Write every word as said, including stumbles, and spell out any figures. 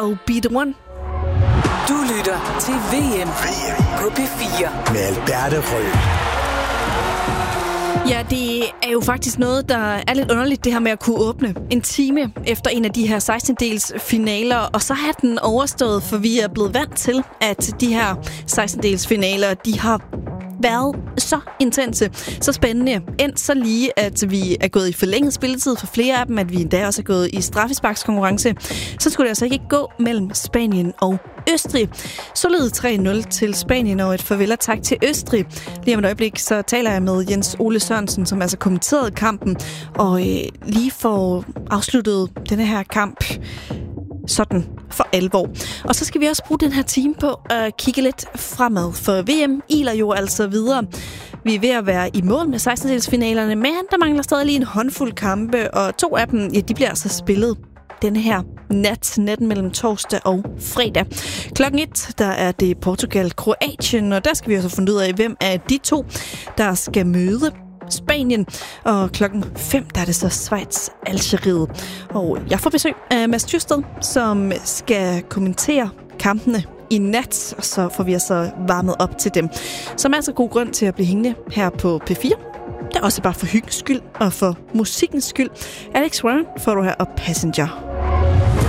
og Be The One. Du lytter til V M på P fire med Alberte Rød. Ja, det er jo faktisk noget, der er lidt underligt, det her med at kunne åbne en time efter en af de her seksten-dels finaler, og så har den overstået, for vi er blevet vant til, at de her seksten-dels finaler, de har været så intense, så spændende, endt så lige, at vi er gået i forlænget spilletid for flere af dem, at vi endda også er gået i straffesparkskonkurrence. Så skulle det altså ikke gå mellem Spanien og Østrig. Så lød tre nul til Spanien, og et farvel og tak til Østrig. Lige om et øjeblik, så taler jeg med Jens Ole Sørensen, som altså kommenterede kampen, og øh, lige får afsluttet denne her kamp sådan for alvor. Og så skal vi også bruge den her time på at kigge lidt fremad, for V M iler jo altså videre. Vi er ved at være i mål med seksten-delsfinalerne, men der mangler stadig lige en håndfuld kampe, og to af dem, ja, de bliver altså spillet denne her nat, natten mellem torsdag og fredag. Klokken et, der er det Portugal-Kroatien, og der skal vi også finde ud af, hvem af de to, der skal møde Spanien, og klokken fem, der er det så Schweiz-Algeriet. Og jeg får besøg af Mads Thyrsted, som skal kommentere kampene i nat, og så får vi altså varmet op til dem. Så er altså god grund til at blive hængende her på P fire. Det er også bare for hyggens skyld og for musikkens skyld. Alex Warren får du her, og Passenger.